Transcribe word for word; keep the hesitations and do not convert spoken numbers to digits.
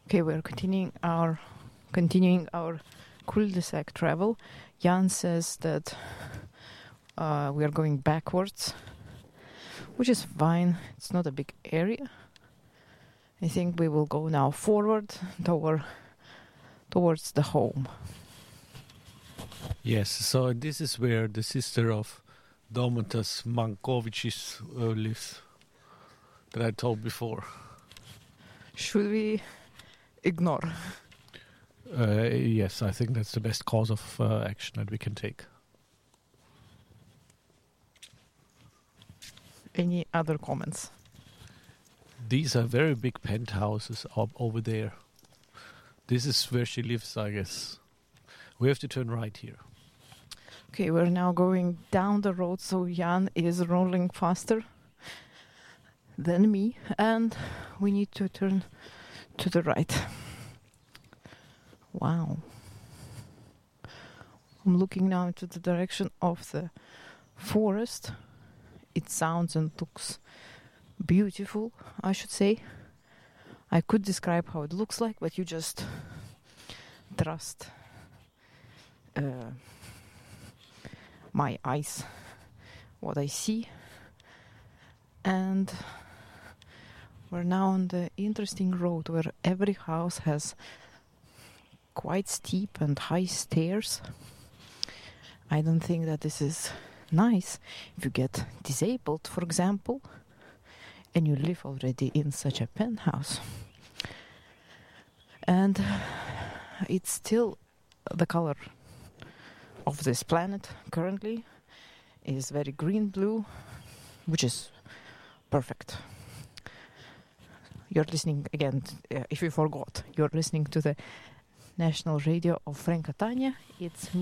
Okay, we're continuing our continuing our cul-de-sac travel. Jan says that uh, we are going backwards, which is fine. It's not a big area. I think we will go now forward toward towards the home. Yes, so this is where the sister of Domantas Mankovicis uh, lives, that I told before. Should we ignore? Uh, yes, I think that's the best course of uh, action that we can take. Any other comments? These are very big penthouses up over there. This is where she lives, I guess. We have to turn right here. Okay, we're now going down the road, so Jan is rolling faster than me, and we need to turn to the right. Wow. I'm looking now into the direction of the forest. It sounds and looks beautiful, I should say. I could describe how it looks like, but you just trust uh, my eyes, what I see. And we're now on the interesting road where every house has quite steep and high stairs. I don't think that this is nice if you get disabled, for example, and you live already in such a penthouse. And it's still the color of this planet currently is very green-blue, which is perfect. You're listening again, uh, if you forgot, you're listening to the National Radio of Frank Catania. It's me.